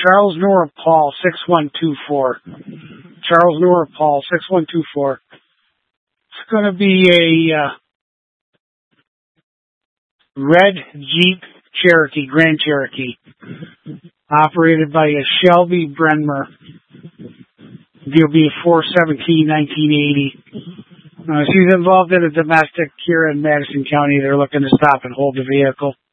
Charles Nora Paul 6124. Charles Nora Paul 6124. It's going to be a red Jeep Cherokee, Grand Cherokee, operated by a Shelby Brenmer. It'll be a 4/17/1980. She's involved in a domestic here in Madison County. They're looking to stop and hold the vehicle.